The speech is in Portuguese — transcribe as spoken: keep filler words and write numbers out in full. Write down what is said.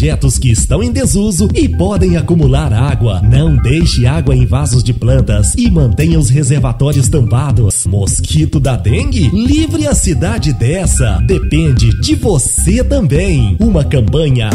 objetos que estão em desuso e podem acumular água. Não deixe água em vasos de plantas e mantenha os reservatórios tampados. Mosquito da dengue? Livre a cidade dessa. Depende de você também. Uma campanha